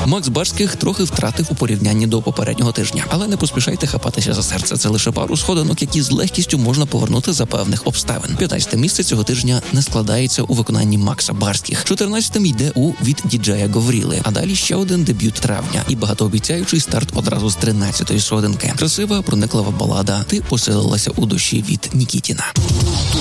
Макс Барських трохи втратив у порівнянні до попереднього тижня, але не поспішайте хапатися за серце. Це лише пару сходинок, які з легкістю можна повернути за певних обставин. 15-те місце цього тижня не складається у виконанні Макса Барських. 14-тим йде у від діджея Говріли, а далі ще один дебют травня і багатообіцяючий старт одразу з 13-ї сходинки. Красива, прониклива балада «Ти поселилася у душі» від Нікітіна.